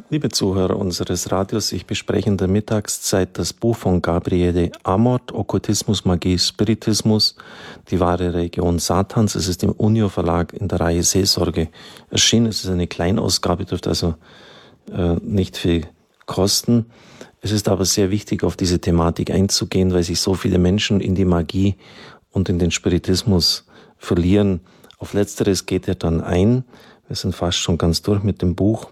Liebe Zuhörer unseres Radios, ich bespreche in der Mittagszeit das Buch von Gabriele Amort, Okkultismus, Magie, Spiritismus, die wahre Religion Satans. Es ist im Unio Verlag in der Reihe Seelsorge erschienen. Es ist eine Kleinausgabe, dürfte also nicht viel kosten. Es ist aber sehr wichtig, auf diese Thematik einzugehen, weil sich so viele Menschen in die Magie und in den Spiritismus verlieren. Auf Letzteres geht er dann ein. Wir sind fast schon ganz durch mit dem Buch.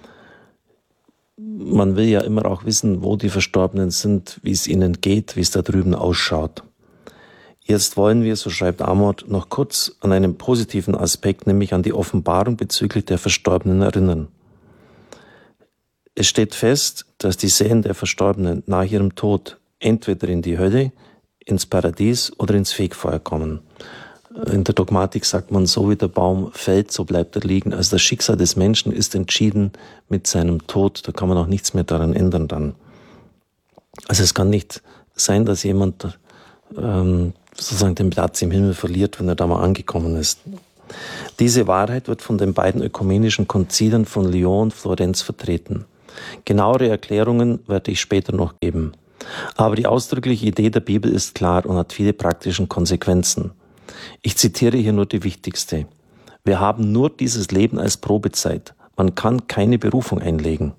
Man will ja immer auch wissen, wo die Verstorbenen sind, wie es ihnen geht, wie es da drüben ausschaut. Jetzt wollen wir, so schreibt Amort, noch kurz an einen positiven Aspekt, nämlich an die Offenbarung bezüglich der Verstorbenen erinnern. Es steht fest, dass die Seelen der Verstorbenen nach ihrem Tod entweder in die Hölle, ins Paradies oder ins Fegfeuer kommen. In der Dogmatik sagt man, so wie der Baum fällt, so bleibt er liegen. Also das Schicksal des Menschen ist entschieden mit seinem Tod. Da kann man auch nichts mehr daran ändern dann. Also es kann nicht sein, dass jemand sozusagen den Platz im Himmel verliert, wenn er da mal angekommen ist. Diese Wahrheit wird von den beiden ökumenischen Konzilen von Lyon und Florenz vertreten. Genauere Erklärungen werde ich später noch geben. Aber die ausdrückliche Idee der Bibel ist klar und hat viele praktische Konsequenzen. Ich zitiere hier nur die wichtigste. Wir haben nur dieses Leben als Probezeit. Man kann keine Berufung einlegen.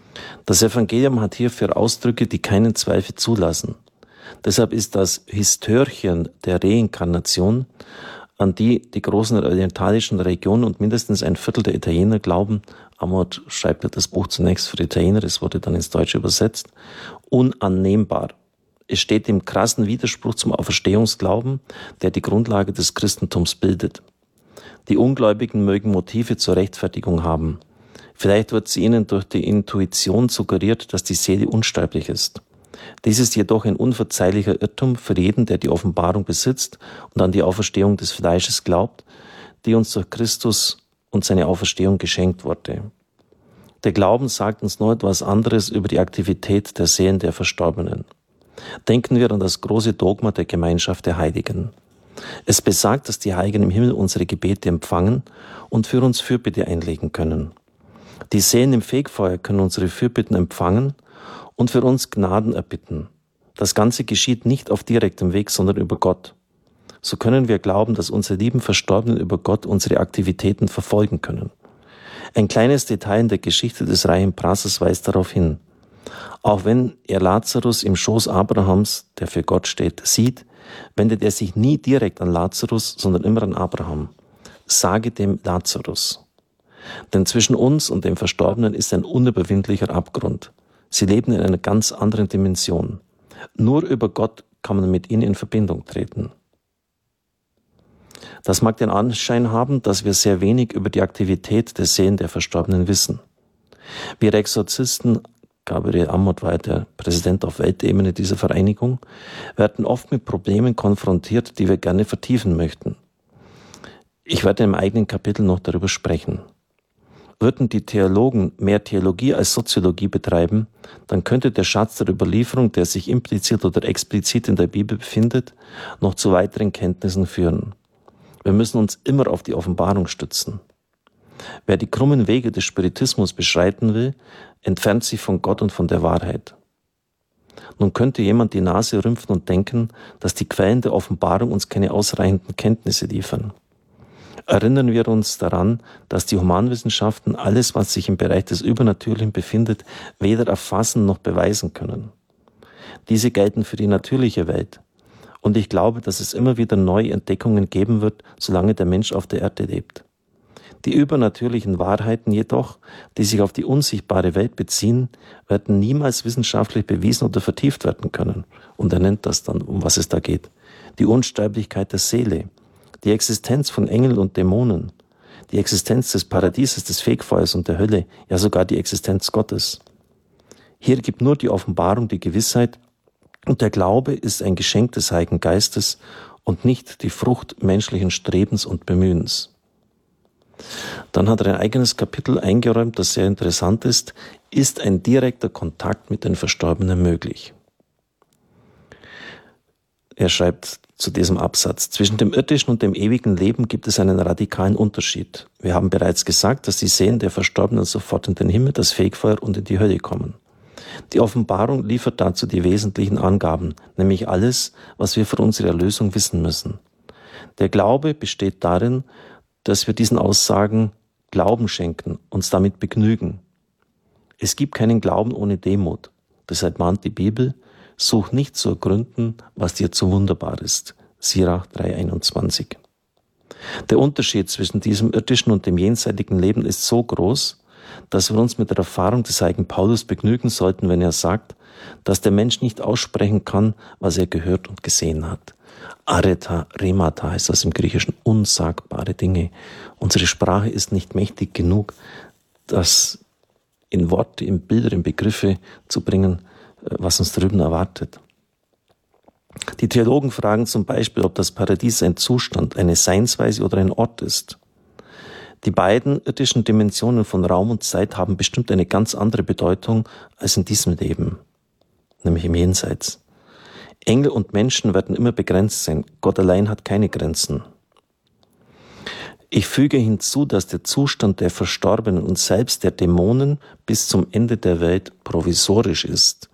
Das Evangelium hat hierfür Ausdrücke, die keinen Zweifel zulassen. Deshalb ist das Histörchen der Reinkarnation, an die die großen orientalischen Regionen und mindestens ein Viertel der Italiener glauben, Amort schreibt ja das Buch zunächst für Italiener, es wurde dann ins Deutsche übersetzt, unannehmbar. Es steht im krassen Widerspruch zum Auferstehungsglauben, der die Grundlage des Christentums bildet. Die Ungläubigen mögen Motive zur Rechtfertigung haben. Vielleicht wird sie ihnen durch die Intuition suggeriert, dass die Seele unsterblich ist. Dies ist jedoch ein unverzeihlicher Irrtum für jeden, der die Offenbarung besitzt und an die Auferstehung des Fleisches glaubt, die uns durch Christus und seine Auferstehung geschenkt wurde. Der Glauben sagt uns noch etwas anderes über die Aktivität der Seelen der Verstorbenen. Denken wir an das große Dogma der Gemeinschaft der Heiligen. Es besagt, dass die Heiligen im Himmel unsere Gebete empfangen und für uns Fürbitte einlegen können. Die Seelen im Fegfeuer können unsere Fürbitten empfangen und für uns Gnaden erbitten. Das Ganze geschieht nicht auf direktem Weg, sondern über Gott. So können wir glauben, dass unsere lieben Verstorbenen über Gott unsere Aktivitäten verfolgen können. Ein kleines Detail in der Geschichte des reichen Brassers weist darauf hin. Auch wenn er Lazarus im Schoß Abrahams, der für Gott steht, sieht, wendet er sich nie direkt an Lazarus, sondern immer an Abraham. Sage dem Lazarus. Denn zwischen uns und dem Verstorbenen ist ein unüberwindlicher Abgrund. Sie leben in einer ganz anderen Dimension. Nur über Gott kann man mit ihnen in Verbindung treten. Das mag den Anschein haben, dass wir sehr wenig über die Aktivität der Seelen der Verstorbenen wissen. Wir Exorzisten, Gabriel Amort war der Präsident auf Weltebene dieser Vereinigung, werden oft mit Problemen konfrontiert, die wir gerne vertiefen möchten. Ich werde im eigenen Kapitel noch darüber sprechen. Würden die Theologen mehr Theologie als Soziologie betreiben, dann könnte der Schatz der Überlieferung, der sich implizit oder explizit in der Bibel befindet, noch zu weiteren Kenntnissen führen. Wir müssen uns immer auf die Offenbarung stützen. Wer die krummen Wege des Spiritismus beschreiten will, entfernt sich von Gott und von der Wahrheit. Nun könnte jemand die Nase rümpfen und denken, dass die Quellen der Offenbarung uns keine ausreichenden Kenntnisse liefern. Erinnern wir uns daran, dass die Humanwissenschaften alles, was sich im Bereich des Übernatürlichen befindet, weder erfassen noch beweisen können. Diese gelten für die natürliche Welt. Und ich glaube, dass es immer wieder neue Entdeckungen geben wird, solange der Mensch auf der Erde lebt. Die übernatürlichen Wahrheiten jedoch, die sich auf die unsichtbare Welt beziehen, werden niemals wissenschaftlich bewiesen oder vertieft werden können. Und er nennt das dann, um was es da geht. Die Unsterblichkeit der Seele, die Existenz von Engeln und Dämonen, die Existenz des Paradieses, des Fegfeuers und der Hölle, ja sogar die Existenz Gottes. Hier gibt nur die Offenbarung die Gewissheit, und der Glaube ist ein Geschenk des Heiligen Geistes und nicht die Frucht menschlichen Strebens und Bemühens. Dann hat er ein eigenes Kapitel eingeräumt, das sehr interessant ist ein direkter Kontakt mit den Verstorbenen möglich? Er schreibt zu diesem Absatz. Zwischen dem irdischen und dem ewigen Leben gibt es einen radikalen Unterschied. Wir haben bereits gesagt, dass die Seelen der Verstorbenen sofort in den Himmel, das Fegfeuer und in die Hölle kommen. Die Offenbarung liefert dazu die wesentlichen Angaben, nämlich alles, was wir für unsere Erlösung wissen müssen. Der Glaube besteht darin, dass wir diesen Aussagen Glauben schenken, uns damit begnügen. Es gibt keinen Glauben ohne Demut. Deshalb mahnt die Bibel, such nicht zu ergründen, was dir zu wunderbar ist. Sirach 3,21. Der Unterschied zwischen diesem irdischen und dem jenseitigen Leben ist so groß, dass wir uns mit der Erfahrung des heiligen Paulus begnügen sollten, wenn er sagt, dass der Mensch nicht aussprechen kann, was er gehört und gesehen hat. Areta, Remata heißt das im Griechischen, unsagbare Dinge. Unsere Sprache ist nicht mächtig genug, das in Worte, in Bilder, in Begriffe zu bringen, was uns drüben erwartet. Die Theologen fragen zum Beispiel, ob das Paradies ein Zustand, eine Seinsweise oder ein Ort ist. Die beiden irdischen Dimensionen von Raum und Zeit haben bestimmt eine ganz andere Bedeutung als in diesem Leben, nämlich im Jenseits. Engel und Menschen werden immer begrenzt sein. Gott allein hat keine Grenzen. Ich füge hinzu, dass der Zustand der Verstorbenen und selbst der Dämonen bis zum Ende der Welt provisorisch ist.